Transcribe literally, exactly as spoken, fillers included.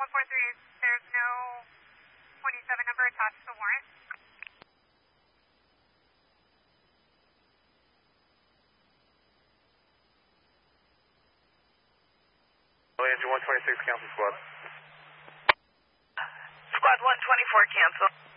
one four three, there's no twenty-seven number attached to the warrant. Engine one twenty-six, cancel squad. Squad one twenty-four, cancel.